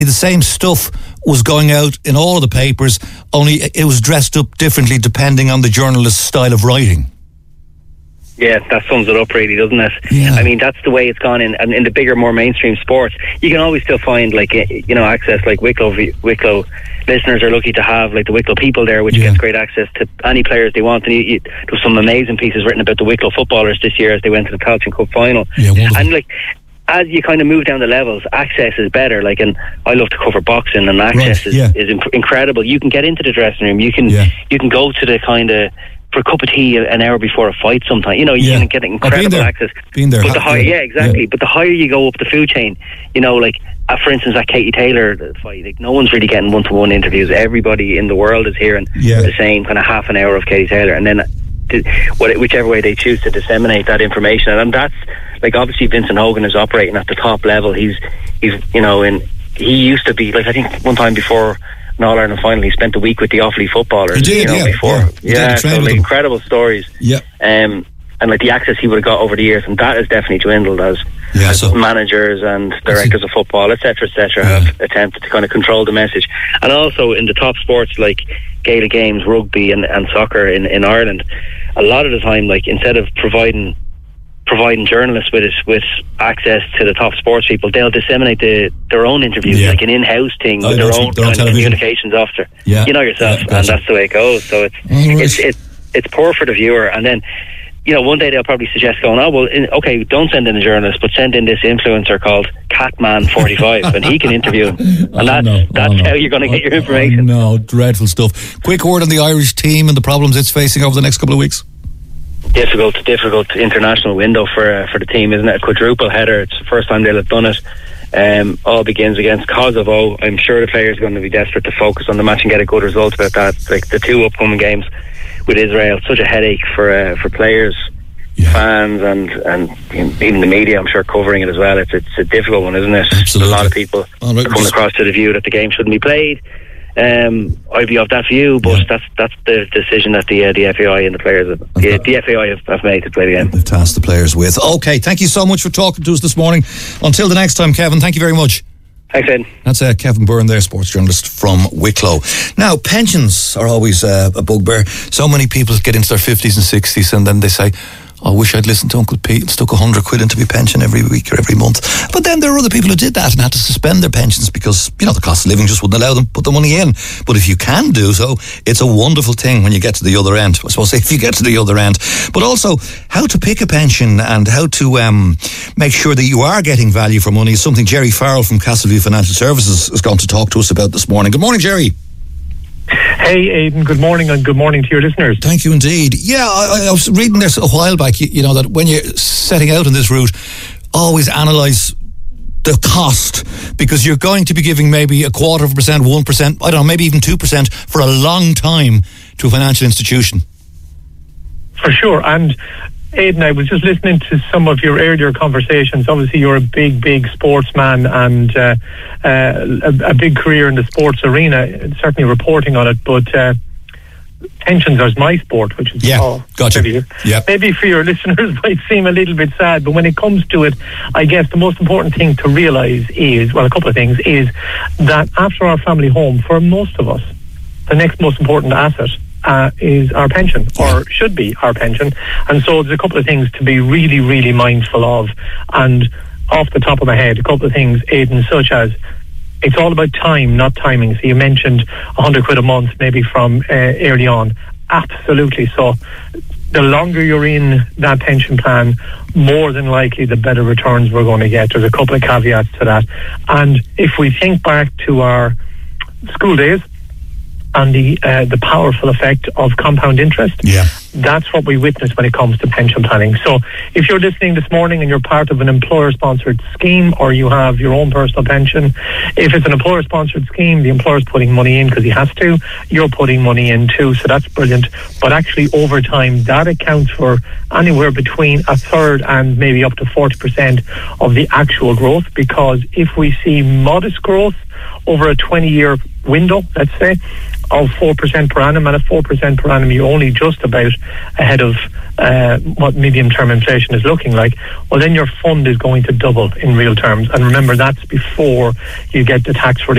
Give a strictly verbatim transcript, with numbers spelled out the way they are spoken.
the same stuff was going out in all of the papers, only it was dressed up differently depending on the journalist's style of writing. Yeah, that sums it up really, doesn't it? Yeah. I mean, that's the way it's gone in, and in the bigger, more mainstream sports. You can always still find, like, you know, access, like Wicklow, Wicklow listeners are lucky to have, like, the Wicklow people there, which yeah. gets great access to any players they want. And you, you, there was some amazing pieces written about the Wicklow footballers this year as they went to the Tailteann Cup final. Yeah, and, like, as you kind of move down the levels, access is better. Like, and I love to cover boxing, and access right, is, yeah. is imp- incredible. You can get into the dressing room. You can yeah. you can go to the kind of for a cup of tea an hour before a fight sometimes. You know, you yeah. can get incredible oh, access. Been there. But the higher, yeah, exactly. Yeah. But the higher you go up the food chain, you know, like, uh, for instance, that Katie Taylor fight, like, no one's really getting one-to-one interviews. Everybody in the world is hearing yeah. the same kind of half an hour of Katie Taylor, and then whichever way they choose to disseminate that information. And that's, like, obviously Vincent Hogan is operating at the top level. He's, he's, you know, in, he used to be, like, I think one time before an All-Ireland final, he spent a week with the Offaly footballers. He did, you know, yeah. Before. Yeah, yeah so, like, incredible stories. Yeah. Um, and, like, the access he would have got over the years, and that has definitely dwindled as, yeah, as so managers and directors of football, et cetera, et cetera, yeah. have attempted to kind of control the message. And also in the top sports like Gaelic games, rugby and, and soccer in, in Ireland, a lot of the time, like, instead of providing providing journalists with with access to the top sports people, they'll disseminate the, their own interviews, yeah. like an in-house thing with oh, their own, their own kind of communications officer. Yeah. You know yourself, yeah, gotcha. and that's the way it goes. So it's right. it's it's it's poor for the viewer. And then, you know, one day they'll probably suggest going, oh, well, in, okay, don't send in a journalist, but send in this influencer called Catman forty-five, and he can interview him. And oh, that's, no. that's oh, no. how you're going to get your information. Oh, no, dreadful stuff. Quick word on the Irish team and the problems it's facing over the next couple of weeks. Difficult, difficult international window for uh, for the team, isn't it? A quadruple header. It's the first time they'll have done it. Um, all begins against Kosovo. I'm sure the players are going to be desperate to focus on the match and get a good result about that. Like the two upcoming games with Israel, such a headache for uh, for players, yeah. fans, and and even the media. I'm sure covering it as well. It's it's a difficult one, isn't it? Absolutely. A lot of people right, are coming across to the view that the game shouldn't be played. Um, I'd be of that view, but yeah. that's that's the decision that the uh, the F A I and the players, have, the, the F A I have, have made to play the game. They've tasked the players with. Okay, thank you so much for talking to us this morning. Until the next time, Kevin, thank you very much. Thanks, Ed. That's uh, Kevin Byrne there, sports journalist from Wicklow. Now, pensions are always uh, a bugbear. So many people get into their fifties and sixties and then they say, I wish I'd listened to Uncle Pete and stuck a hundred quid into my pension every week or every month. But then there are other people who did that and had to suspend their pensions because, you know, the cost of living just wouldn't allow them to put the money in. But if you can do so, it's a wonderful thing when you get to the other end. I suppose if you get to the other end. But also, how to pick a pension and how to um, make sure that you are getting value for money is something Jerry Farrell from Castleview Financial Services has gone to talk to us about this morning. Good morning, Jerry. Hey, Aidan, good morning, and good morning to your listeners. Thank you indeed. Yeah, I, I was reading this a while back, you, you know, that when you're setting out on this route, always analyse the cost, because you're going to be giving maybe a quarter of a percent, one percent, I don't know, maybe even two percent for a long time to a financial institution. For sure, and Aidan, I was just listening to some of your earlier conversations. Obviously, you're a big, big sportsman and uh, uh, a, a big career in the sports arena, certainly reporting on it, but uh, pensions are my sport, which is yeah, oh, gotcha. maybe, yep. maybe for your listeners might seem a little bit sad, but when it comes to it, I guess the most important thing to realise is, well, a couple of things, is that after our family home, for most of us, the next most important asset Uh, is our pension, or should be our pension. And so there's a couple of things to be really, really mindful of. And off the top of my head, a couple of things, Aidan, such as it's all about time, not timing. So you mentioned one hundred quid a month, maybe from uh, early on. Absolutely. So the longer you're in that pension plan, more than likely the better returns we're going to get. There's a couple of caveats to that. And if we think back to our school days, and the uh, the powerful effect of compound interest. Yeah. That's what we witness when it comes to pension planning. So if you're listening this morning and you're part of an employer-sponsored scheme, or you have your own personal pension, if it's an employer-sponsored scheme, the employer's putting money in because he has to, you're putting money in too, so that's brilliant. But actually, over time, that accounts for anywhere between a third and maybe up to forty percent of the actual growth, because if we see modest growth, over a twenty-year window, let's say, of four percent per annum, and at four percent per annum you're only just about ahead of uh, what medium-term inflation is looking like, well then your fund is going to double in real terms. And remember, that's before you get the tax relief